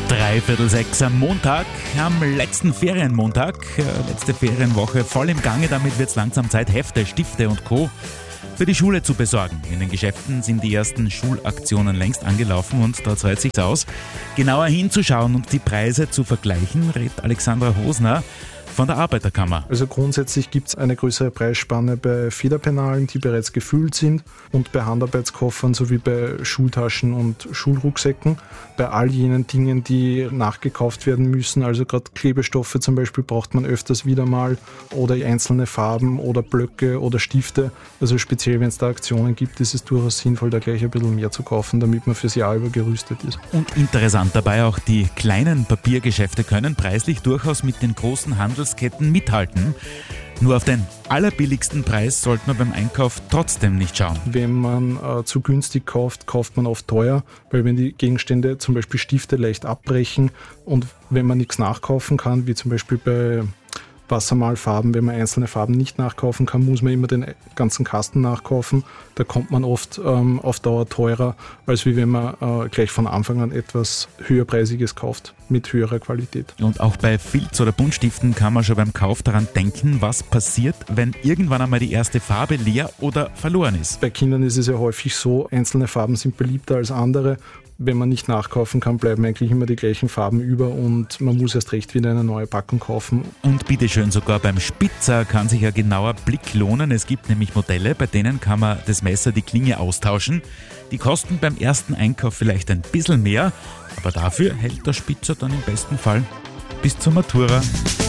5:03 am Montag, am letzten Ferienmontag, letzte Ferienwoche voll im Gange. Damit wird es langsam Zeit, Hefte, Stifte und Co. für die Schule zu besorgen. In den Geschäften sind die ersten Schulaktionen längst angelaufen und da zahlt es sich aus, genauer hinzuschauen und die Preise zu vergleichen, rät Alexandra Hosner von der Arbeiterkammer. Also grundsätzlich gibt es eine größere Preisspanne bei Federpenalen, die bereits gefüllt sind, und bei Handarbeitskoffern sowie bei Schultaschen und Schulrucksäcken. Bei all jenen Dingen, die nachgekauft werden müssen, also gerade Klebestoffe zum Beispiel, braucht man öfters wieder mal, oder einzelne Farben oder Blöcke oder Stifte. Also speziell, wenn es da Aktionen gibt, ist es durchaus sinnvoll, da gleich ein bisschen mehr zu kaufen, damit man fürs Jahr über gerüstet ist. Und interessant dabei, auch die kleinen Papiergeschäfte können preislich durchaus mit den großen Handelsketten mithalten. Nur auf den allerbilligsten Preis sollte man beim Einkauf trotzdem nicht schauen. Wenn man zu günstig kauft, kauft man oft teuer, weil wenn die Gegenstände, zum Beispiel Stifte, leicht abbrechen und wenn man nichts nachkaufen kann, wie zum Beispiel bei Wassermalfarben, wenn man einzelne Farben nicht nachkaufen kann, muss man immer den ganzen Kasten nachkaufen. Da kommt man oft auf Dauer teurer, als wie wenn man gleich von Anfang an etwas höherpreisiges kauft, mit höherer Qualität. Und auch bei Filz- oder Buntstiften kann man schon beim Kauf daran denken, was passiert, wenn irgendwann einmal die erste Farbe leer oder verloren ist. Bei Kindern ist es ja häufig so, einzelne Farben sind beliebter als andere. Wenn man nicht nachkaufen kann, bleiben eigentlich immer die gleichen Farben über und man muss erst recht wieder eine neue Packung kaufen. Und bitteschön, sogar beim Spitzer kann sich ein genauer Blick lohnen. Es gibt nämlich Modelle, bei denen kann man das Messer, die Klinge austauschen. Die kosten beim ersten Einkauf vielleicht ein bisschen mehr, aber dafür hält der Spitzer dann im besten Fall bis zur Matura.